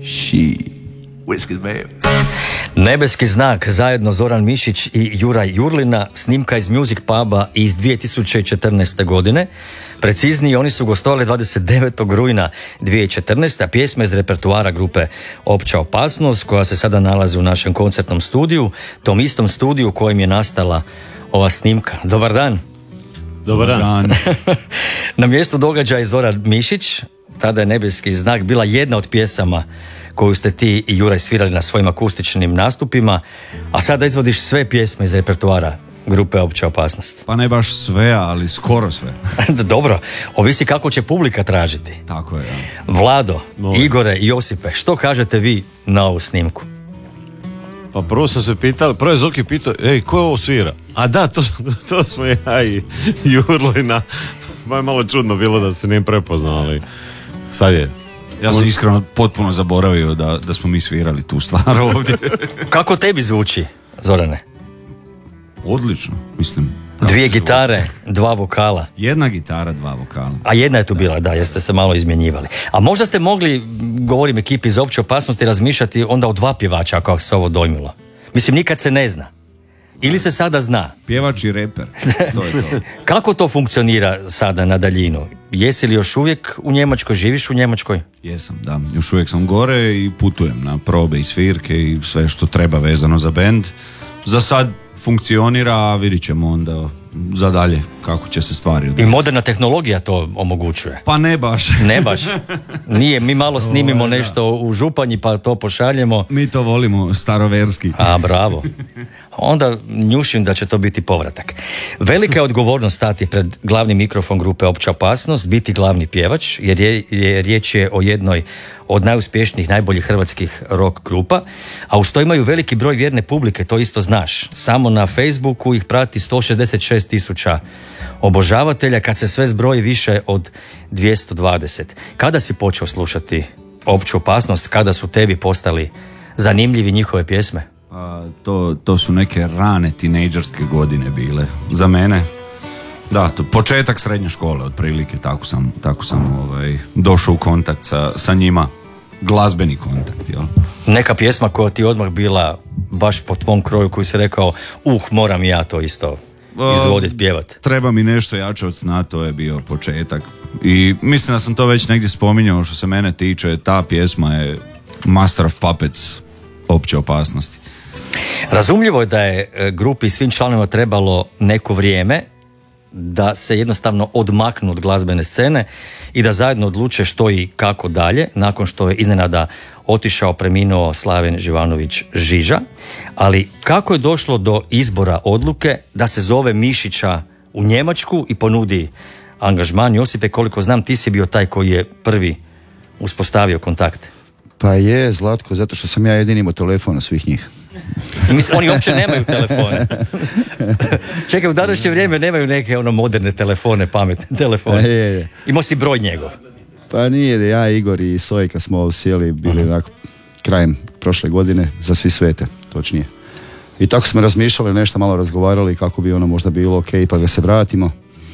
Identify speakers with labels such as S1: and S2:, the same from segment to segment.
S1: Whiskey's babe.
S2: Nebeski znak, zajedno Zoran Mišić i Juraj Jurlina, snimka iz Music Puba iz 2014. godine. Preciznije, oni su gostovali 29. rujna 2014. a pjesma iz repertoara grupe Opća opasnost, koja se sada nalazi u našem koncertnom studiju, tom istom studiju u kojem je nastala ova snimka. Dobar dan.
S3: Dobar dan.
S2: Na mjestu događaja je Zoran Mišić. Tada je Nebeski znak bila jedna od pjesama koju ste ti i Juraj svirali na svojim akustičnim nastupima, a sada izvodiš sve pjesme iz repertoara grupe Opća opasnost.
S3: Pa ne baš sve, ali skoro sve.
S2: Dobro, ovisi kako će publika tražiti.
S3: Tako je, ja.
S2: Vlado, Igore i Josipe, što kažete vi na ovu snimku?
S4: Pa prvo sam se pitao, prvo je Zoki pitao, ko je ovo svira? A da, to smo ja i Jurlina. Pa je malo čudno bilo da se nije prepoznao, ali sad je.
S3: Ja sam iskreno potpuno zaboravio da smo mi svirali tu stvar ovdje.
S2: Kako tebi zvuči, Zorane?
S3: Odlično, mislim.
S2: Dvije gitare, dva vokala.
S3: Jedna gitara, dva vokala.
S2: A jedna je tu bila, da, jer ste se malo izmjenjivali. A možda ste mogli, govorim ekipi iz Opće opasnosti, razmišljati onda o dva pjevača ako se ovo dojmilo. Mislim, nikad se ne zna. Ili se sada zna?
S3: Pjevač i reper, to je to.
S2: Kako to funkcionira sada na daljinu? Jesi li još uvijek u Njemačkoj, živiš u Njemačkoj?
S3: Jesam, da. Još uvijek sam gore i putujem na probe i svirke i sve što treba vezano za bend. Za sad funkcionira, a vidit ćemo onda za dalje kako će se stvari.
S2: I moderna tehnologija to omogućuje?
S3: Pa ne baš.
S2: Ne baš? Nije, mi malo snimimo nešto u Županji pa to pošaljemo.
S3: Mi to volimo staroverski.
S2: A, bravo. Onda njušim da će to biti povratak. Velika je odgovornost stati pred glavni mikrofon grupe Opća opasnost, biti glavni pjevač, jer riječ je o jednoj od najuspješnijih, najboljih hrvatskih rock grupa, a uz to imaju veliki broj vjerne publike, to isto znaš. Samo na Facebooku ih prati 166.000 obožavatelja, kad se sve zbroji više od 220. Kada si počeo slušati Opću opasnost, kada su tebi postali zanimljivi njihove pjesme?
S3: To su neke rane tinejdžerske godine bile za mene. Da, to početak srednje škole otprilike, tako sam došao u kontakt sa njima, glazbeni kontakt, jel?
S2: Neka pjesma koja ti odmah bila baš po tvom kroju, koju si rekao, moram ja to isto izvoditi, pjevat.
S3: Treba mi nešto jače od sna, to je bio početak. I mislim da sam to već negdje spominjao, što se mene tiče, ta pjesma je Master of Puppets Opće opasnosti.
S2: Razumljivo je da je grupi i svim članovima trebalo neko vrijeme da se jednostavno odmaknu od glazbene scene i da zajedno odluče što i kako dalje, nakon što je iznenada otišao, preminuo Slaven Živanović Žiža. Ali kako je došlo do izbora odluke da se zove Mišića u Njemačku i ponudi angažman? Josipe, koliko znam, ti si bio taj koji je prvi uspostavio kontakt.
S1: Pa je, Zlatko, zato što sam ja jedini imao telefon svih njih.
S2: Mislim, oni uopće nemaju telefone. Čekaj, u današnje vrijeme nemaju neke moderne telefone, pametne telefone.
S1: Je.
S2: Imao si broj njegov?
S1: Pa nije, ja, Igor i Sojka smo sjeli, bili onako krajem prošle godine za Svi svete, točnije. I tako smo razmišljali, nešto malo razgovarali kako bi ono možda bilo ok, pa da se vratimo.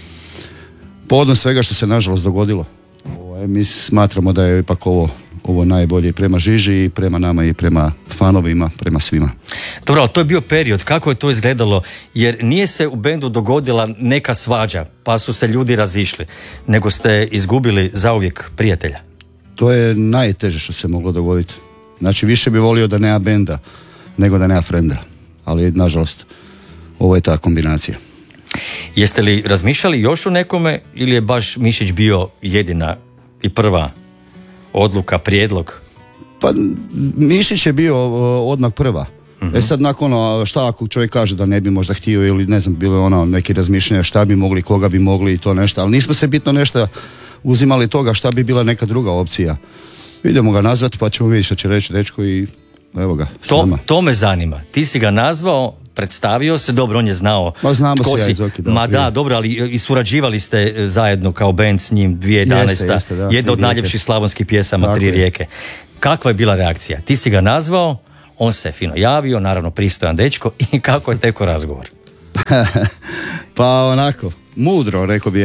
S1: Povodom svega što se nažalost dogodilo. Mi smatramo da je ipak ovo najbolje i prema Žiži i prema nama i prema fanovima, prema svima.
S2: Dobro, ali to je bio period, kako je to izgledalo? Jer nije se u bendu dogodila neka svađa, pa su se ljudi razišli, nego ste izgubili zauvijek prijatelja.
S1: To je najteže što se moglo dogoditi. Znači, više bi volio da nema benda, nego da nema frenda. Ali, nažalost, ovo je ta kombinacija.
S2: Jeste li razmišljali još o nekome ili je baš Mišić bio jedina i prva odluka, prijedlog?
S1: Pa Mišić je bio odmah prva. Uh-huh. Sad nakon šta ako čovjek kaže da ne bi možda htio ili ne znam, bilo neki razmišljanja šta bi mogli, koga bi mogli i to nešto, ali nismo se bitno nešto uzimali toga šta bi bila neka druga opcija. Idemo ga nazvati pa ćemo vidjeti što će reći dečko i evo ga.
S2: To me zanima. Ti si ga nazvao, predstavio se, dobro, on je znao
S1: tko si.
S2: Da, dobro, ali i surađivali ste zajedno kao band s njim 2011.
S1: Jeste, da,
S2: jedna od najljepših slavonskih pjesama, tako 3 rijeke. Kakva je bila reakcija? Ti si ga nazvao, on se fino javio, naravno pristojan dečko, i kako je teko razgovor?
S1: Pa onako, mudro, rekao bi ja.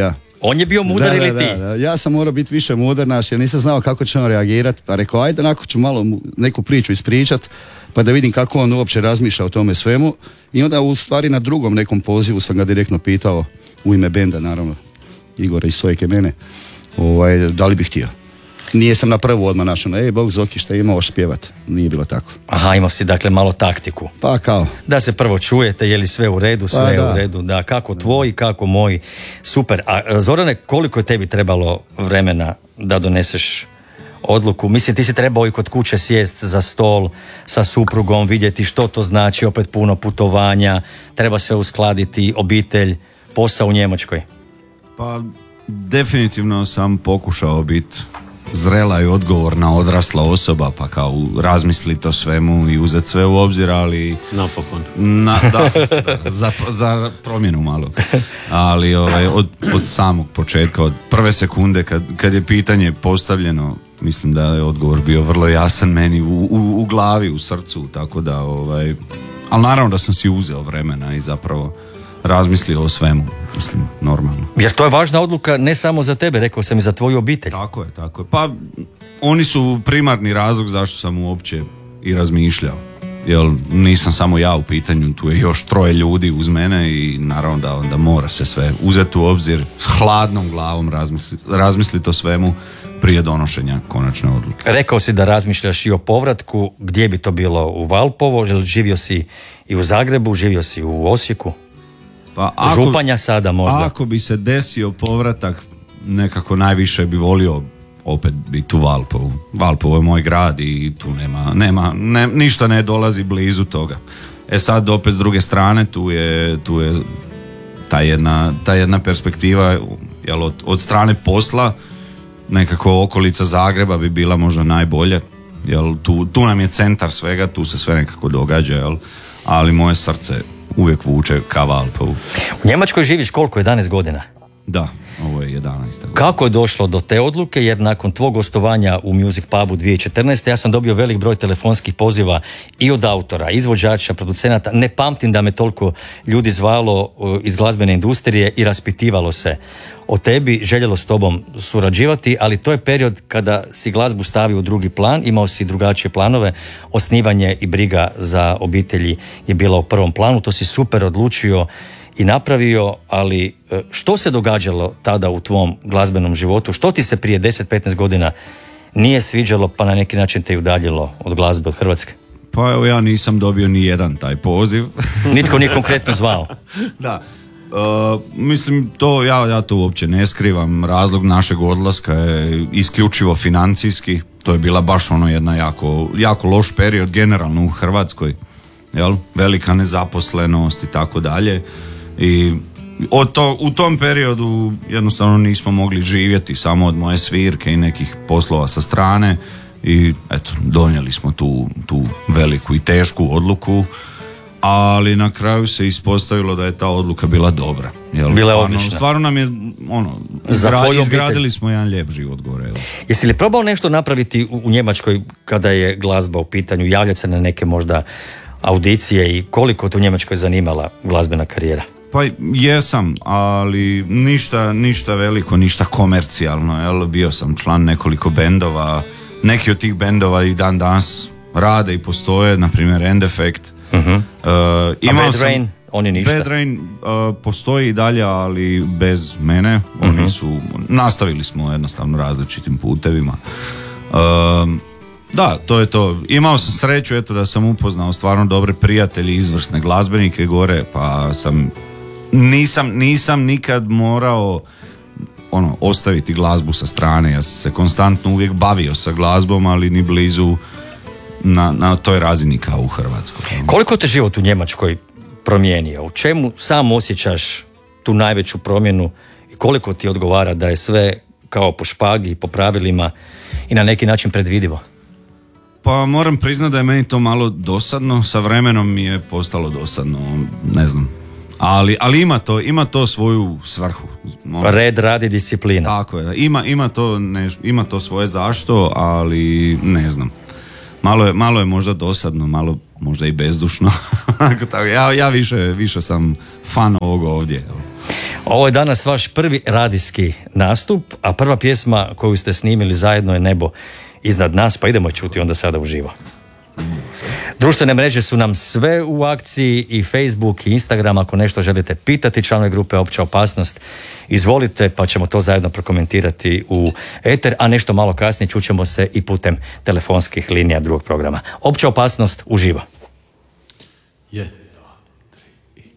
S2: On je bio mudar ili ti?
S1: Da. Ja sam morao biti više mudar, jer nisam znao kako će on reagirati, pa rekao, ajde, onako ću malo neku priču ispričat, pa da vidim kako on uopće razmišlja o tome svemu. I onda u stvari na drugom nekom pozivu sam ga direktno pitao, u ime benda, naravno, Igora i Sojke mene, da li bih htio. Nije sam na prvu odmah našao, Bog Zoki, šta imao špjevat. Nije bilo tako.
S2: Aha, imao si dakle malo taktiku.
S1: Pa kao.
S2: Da se prvo čujete, je li sve u redu, sve je u redu, da, kako tvoj, kako moj. Super. A Zorane, koliko je tebi trebalo vremena da doneseš odluku? Mislim, ti si trebao i kod kuće sjest za stol sa suprugom, vidjeti što to znači, opet puno putovanja, treba sve uskladiti, obitelj, posao u Njemačkoj.
S3: Pa, definitivno sam pokušao biti zrela i odgovorna odrasla osoba, pa kao razmisliti o svemu i uzeti sve u obzir, ali...
S4: Napokon.
S3: Za promjenu malo. Ali od samog početka, od prve sekunde kad je pitanje postavljeno, mislim da je odgovor bio vrlo jasan meni u glavi, u srcu, tako da ali naravno da sam si uzeo vremena i zapravo razmislio o svemu, mislim, normalno.
S2: Jer to je važna odluka ne samo za tebe, rekao sam i za tvoju obitelj.
S3: Tako je. Pa oni su primarni razlog zašto sam uopće i razmišljao. Jer nisam samo ja u pitanju, tu je još 3 ljudi uz mene i naravno da onda mora se sve uzeti u obzir, s hladnom glavom razmisliti o svemu prije donošenja konačne odluke.
S2: Rekao si da razmišljaš i o povratku, gdje bi to bilo, u Valpovo, ili živio si i u Zagrebu, živio si u Osijeku?
S3: Pa
S2: Županja sada možda.
S3: Ako bi se desio povratak, nekako najviše bi volio opet biti u Valpovu. Valpovo je moj grad i tu ništa ne dolazi blizu toga. Sad opet s druge strane tu je ta jedna perspektiva, jel, od strane posla nekako okolica Zagreba bi bila možda najbolje, jel, tu nam je centar svega, tu se sve nekako događa, jel, ali moje srce uvijek vuče ka Valpovu.
S2: U Njemačkoj živiš koliko? 11 godina?
S3: Da, ovo je 11.
S2: Kako je došlo do te odluke? Jer nakon tvog gostovanja u Music Pubu 2014. ja sam dobio velik broj telefonskih poziva i od autora, izvođača, producenata. Ne pamtim da me toliko ljudi zvalo iz glazbene industrije i raspitivalo se o tebi, željelo s tobom surađivati, ali to je period kada si glazbu stavio u drugi plan, imao si drugačije planove, osnivanje i briga za obitelji je bila u prvom planu, to si super odlučio i napravio, ali što se događalo tada u tvom glazbenom životu? Što ti se prije 10-15 godina nije sviđalo pa na neki način te i udaljilo od glazbe, od Hrvatske?
S3: Pa evo, ja nisam dobio ni jedan taj poziv.
S2: Nitko nije konkretno zvao.
S3: Da. Mislim, ja to uopće ne skrivam. Razlog našeg odlaska je isključivo financijski. To je bila baš jedna jako loš period generalno u Hrvatskoj. Jel? Velika nezaposlenost i tako dalje. I u tom periodu jednostavno nismo mogli živjeti samo od moje svirke i nekih poslova sa strane i eto, donijeli smo tu veliku i tešku odluku, ali na kraju se ispostavilo da je ta odluka bila dobra. Jel?
S2: Bila je odlična.
S3: Stvarno nam je izgradili smo jedan lijep život gore. Jel?
S2: Jesi li probao nešto napraviti u Njemačkoj kada je glazba u pitanju, javljati se na neke možda audicije i koliko te u Njemačkoj zanimala glazbena karijera?
S3: Pa jesam, ali ništa veliko, ništa komercijalno. Jel? Bio sam član nekoliko bendova, neki od tih bendova i dan danas rade i postoje, na primjer End Effect.
S2: Uh-huh. A Bad Rain? Oni ništa.
S3: Bad Rain postoji i dalje, ali bez mene. Oni su, nastavili smo jednostavno različitim putevima. Da, to je to. Imao sam sreću da sam upoznao stvarno dobre prijatelje, izvrsne glazbenike gore, pa nisam nikad morao ostaviti glazbu sa strane. Ja sam se konstantno uvijek bavio sa glazbom, ali ni blizu na toj razini kao u Hrvatskoj.
S2: Koliko te život u Njemačkoj promijenio? U čemu sam osjećaš tu najveću promjenu i koliko ti odgovara da je sve kao po špagi, po pravilima i na neki način predvidivo?
S3: Pa moram priznati da je meni to malo dosadno, sa vremenom mi je postalo dosadno, ne znam. Ali ima to svoju svrhu.
S2: Red, radi, disciplina.
S3: Tako je, ima to svoje zašto, ali ne znam. Malo je možda dosadno, malo možda i bezdušno. Ja više sam fan ovog ovdje.
S2: Ovo je danas vaš prvi radijski nastup, a prva pjesma koju ste snimili zajedno je Nebo iznad nas, pa idemo čuti onda sada uživo. Društvene mreže su nam sve u akciji, i Facebook i Instagram. Ako nešto želite pitati članove grupe Opća opasnost, izvolite, pa ćemo to zajedno prokomentirati u eter, a nešto malo kasnije čućemo se i putem telefonskih linija drugog programa. Opća opasnost uživo.
S5: Yeah.